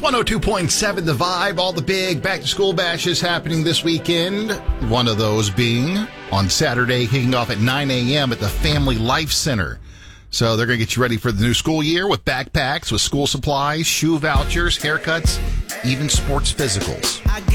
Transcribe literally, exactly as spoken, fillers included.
one oh two point seven The Vibe. All the big back-to-school bashes happening this weekend. One of those being on Saturday, kicking off at nine a.m. at the Family Life Center. So they're going to get you ready for the new school year with backpacks, with school supplies, shoe vouchers, haircuts, even sports physicals.